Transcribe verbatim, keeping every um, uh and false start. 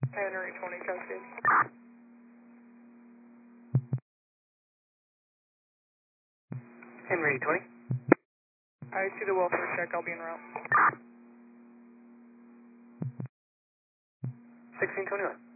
Henry twenty, Cascade. Henry twenty. I see the welfare check, I'll be en route. sixteen twenty-one.